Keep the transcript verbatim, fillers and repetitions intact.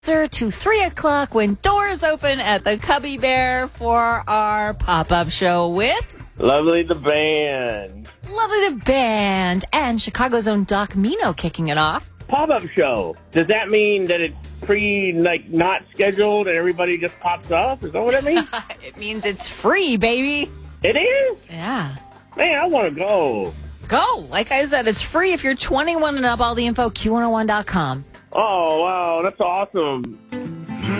to three o'clock when doors open at the Cubby Bear for our pop-up show with Lovely the Band. Lovely the Band and Chicago's own Doc Mino kicking it off. Pop-up show. Does that mean that it's pre, like, not scheduled and everybody just pops up? Is that what it means? It means it's free, baby. It is? Yeah. Man, I want to go. Go. Like I said, it's free if you're twenty-one and up. All the info, Q one oh one dot com. Oh, wow. That's awesome.